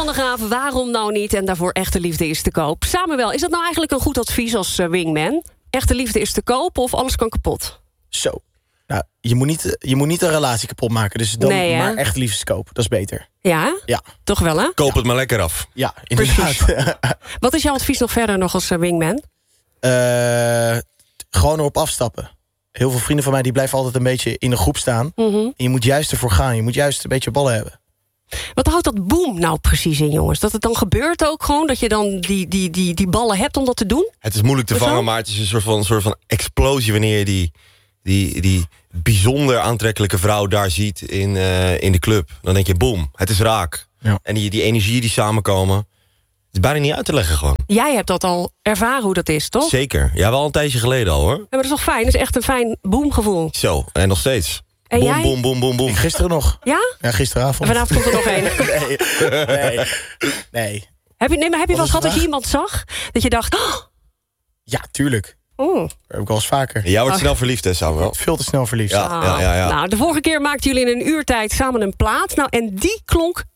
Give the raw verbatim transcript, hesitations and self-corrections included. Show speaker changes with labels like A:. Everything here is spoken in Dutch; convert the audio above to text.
A: van der Graaf, waarom nou niet? En daarvoor Echte Liefde is te koop. Samuel, is dat nou eigenlijk een goed advies als uh, wingman? Echte liefde is te koop of alles kan kapot?
B: Zo. Nou, je moet niet, je moet niet een relatie kapot maken. Dus dan
A: Nee,
B: maar echt liefde koop. Dat is beter.
A: Ja?
B: Ja.
A: Toch wel, hè?
C: Koop het maar lekker af.
B: Ja, inderdaad.
A: Wat is jouw advies nog verder nog als uh, wingman?
B: Uh, gewoon erop afstappen. Heel veel vrienden van mij die blijven altijd een beetje in een groep staan.
A: Mm-hmm.
B: En je moet juist ervoor gaan. Je moet juist een beetje ballen hebben.
A: Wat houdt dat boom nou precies in, jongens? Dat het dan gebeurt ook gewoon? Dat je dan die, die, die, die ballen hebt om dat te doen?
C: Het is moeilijk te
A: Hoezo?
C: vangen, maar het is een soort van, een soort van explosie... wanneer je die, die, die bijzonder aantrekkelijke vrouw daar ziet in, uh, in de club. Dan denk je, boom, het is raak.
B: Ja.
C: En die, die energie die samenkomen... het is bijna niet uit te leggen gewoon.
A: Jij hebt dat al ervaren hoe dat is, toch?
C: Zeker. Ja, wel een tijdje geleden al, hoor.
A: Ja, maar dat is toch fijn? Dat is echt een fijn boomgevoel.
C: Zo, en nog steeds.
A: En
C: boom,
A: jij?
C: boom, boom, boom, boom.
B: Gisteren nog.
A: Ja?
B: Ja, gisteravond.
A: En vanavond komt er nog één.
B: Nee, nee, nee.
A: Heb je, nee, maar heb je wel eens
B: Wat is
A: gehad dat
B: de
A: je iemand zag? Dat je dacht, oh,
B: Ja, tuurlijk.
A: oh.
B: Dat heb ik wel eens vaker.
C: Jij wordt
A: Oh.
C: snel verliefd, hè, Samuel?
B: Veel te snel verliefd.
C: Ja, ja, ja, ja.
A: Nou, de vorige keer maakten jullie in een uurtijd samen een plaat. Nou, en die klonk